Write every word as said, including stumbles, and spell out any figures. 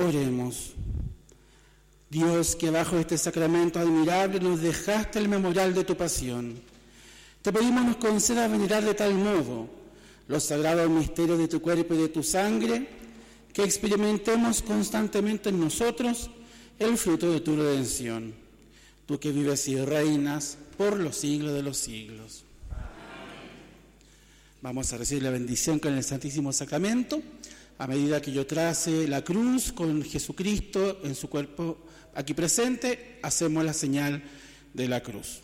Oremos. Dios, que bajo este sacramento admirable nos dejaste el memorial de tu pasión, te pedimos nos concedas venerar de tal modo los sagrados misterios de tu cuerpo y de tu sangre, que experimentemos constantemente en nosotros el fruto de tu redención. Tú que vives y reinas por los siglos de los siglos. Vamos a recibir la bendición con el Santísimo Sacramento, a medida que yo trace la cruz con Jesucristo en su cuerpo aquí presente, hacemos la señal de la cruz.